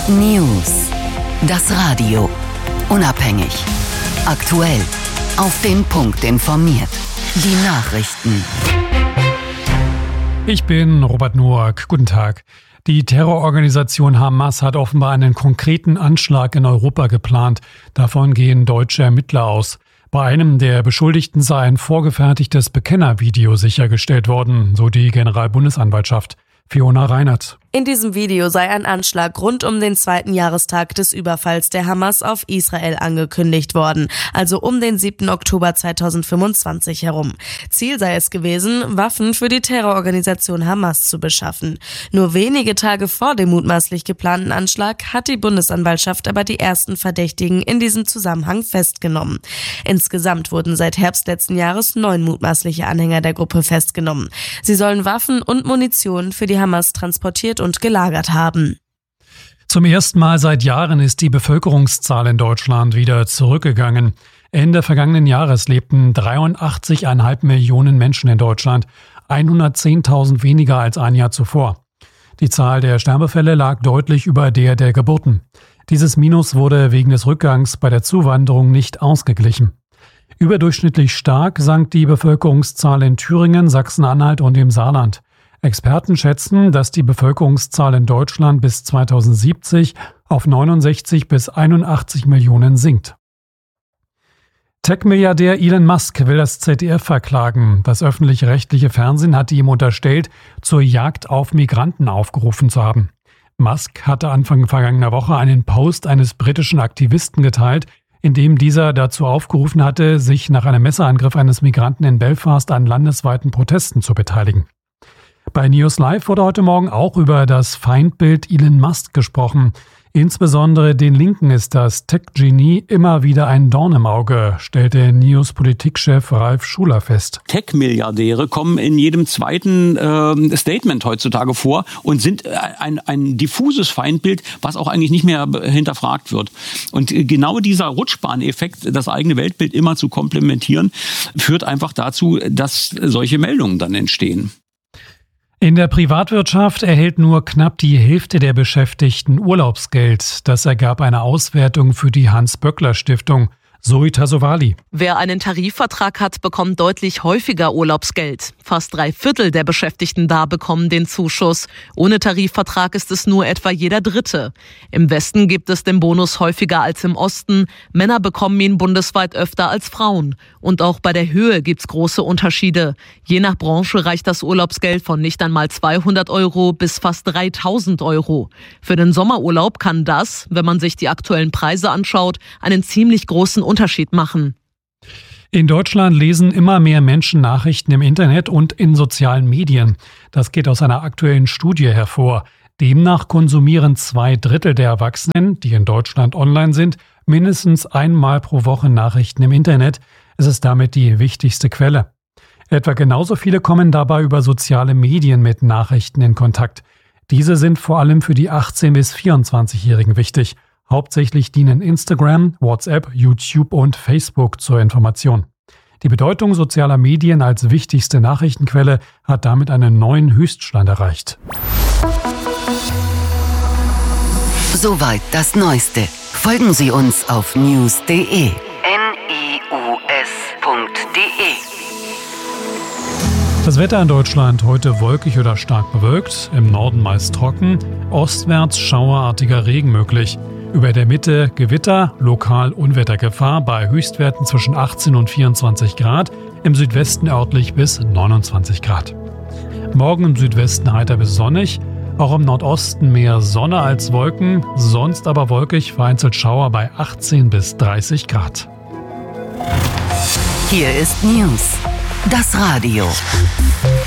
News. Das Radio. Unabhängig. Aktuell. Auf den Punkt informiert. Die Nachrichten. Ich bin Robert Noack. Guten Tag. Die Terrororganisation Hamas hat offenbar einen konkreten Anschlag in Europa geplant. Davon gehen deutsche Ermittler aus. Bei einem der Beschuldigten sei ein vorgefertigtes Bekennervideo sichergestellt worden, so die Generalbundesanwaltschaft. Fiona Reinert. In diesem Video sei ein Anschlag rund um den 2. Jahrestag des Überfalls der Hamas auf Israel angekündigt worden, also um den 7. Oktober 2025 herum. Ziel sei es gewesen, Waffen für die Terrororganisation Hamas zu beschaffen. Nur wenige Tage vor dem mutmaßlich geplanten Anschlag hat die Bundesanwaltschaft aber die ersten Verdächtigen in diesem Zusammenhang festgenommen. Insgesamt wurden seit Herbst letzten Jahres 9 mutmaßliche Anhänger der Gruppe festgenommen. Sie sollen Waffen und Munition für die Hamas transportiert und gelagert haben. Zum ersten Mal seit Jahren ist die Bevölkerungszahl in Deutschland wieder zurückgegangen. Ende vergangenen Jahres lebten 83,5 Millionen Menschen in Deutschland, 110.000 weniger als ein Jahr zuvor. Die Zahl der Sterbefälle lag deutlich über der Geburten. Dieses Minus wurde wegen des Rückgangs bei der Zuwanderung nicht ausgeglichen. Überdurchschnittlich stark sank die Bevölkerungszahl in Thüringen, Sachsen-Anhalt und im Saarland. Experten schätzen, dass die Bevölkerungszahl in Deutschland bis 2070 auf 69 bis 81 Millionen sinkt. Tech-Milliardär Elon Musk will das ZDF verklagen. Das öffentlich-rechtliche Fernsehen hatte ihm unterstellt, zur Jagd auf Migranten aufgerufen zu haben. Musk hatte Anfang vergangener Woche einen Post eines britischen Aktivisten geteilt, in dem dieser dazu aufgerufen hatte, sich nach einem Messerangriff eines Migranten in Belfast an landesweiten Protesten zu beteiligen. Bei News Live wurde heute Morgen auch über das Feindbild Elon Musk gesprochen. Insbesondere den Linken ist das Tech-Genie immer wieder ein Dorn im Auge, stellte News-Politikchef Ralf Schuler fest. Tech-Milliardäre kommen in jedem zweiten Statement heutzutage vor und sind ein diffuses Feindbild, was auch eigentlich nicht mehr hinterfragt wird. Und genau dieser Rutschbahneffekt, das eigene Weltbild immer zu komplementieren, führt einfach dazu, dass solche Meldungen dann entstehen. In der Privatwirtschaft erhält nur knapp die Hälfte der Beschäftigten Urlaubsgeld. Das ergab eine Auswertung für die Hans-Böckler-Stiftung. Zoe Tassovali. Wer einen Tarifvertrag hat, bekommt deutlich häufiger Urlaubsgeld. Fast 3/4 der Beschäftigten da bekommen den Zuschuss. Ohne Tarifvertrag ist es nur etwa jeder Dritte. Im Westen gibt es den Bonus häufiger als im Osten. Männer bekommen ihn bundesweit öfter als Frauen. Und auch bei der Höhe gibt's große Unterschiede. Je nach Branche reicht das Urlaubsgeld von nicht einmal 200 € bis fast 3.000 €. Für den Sommerurlaub kann das, wenn man sich die aktuellen Preise anschaut, einen ziemlich großen Unterschied machen. In Deutschland lesen immer mehr Menschen Nachrichten im Internet und in sozialen Medien. Das geht aus einer aktuellen Studie hervor. Demnach konsumieren 2/3 der Erwachsenen, die in Deutschland online sind, mindestens einmal pro Woche Nachrichten im Internet. Es ist damit die wichtigste Quelle. Etwa genauso viele kommen dabei über soziale Medien mit Nachrichten in Kontakt. Diese sind vor allem für die 18- bis 24-Jährigen wichtig. Hauptsächlich dienen Instagram, WhatsApp, YouTube und Facebook zur Information. Die Bedeutung sozialer Medien als wichtigste Nachrichtenquelle hat damit einen neuen Höchststand erreicht. Soweit das Neueste. Folgen Sie uns auf news.de. news.de. Das Wetter in Deutschland heute wolkig oder stark bewölkt, im Norden meist trocken, ostwärts schauerartiger Regen möglich. Über der Mitte Gewitter, lokal Unwettergefahr bei Höchstwerten zwischen 18 und 24 Grad, im Südwesten örtlich bis 29 Grad. Morgen im Südwesten heiter bis sonnig, auch im Nordosten mehr Sonne als Wolken, sonst aber wolkig, vereinzelt Schauer bei 18 bis 30 Grad. Hier ist News, das Radio.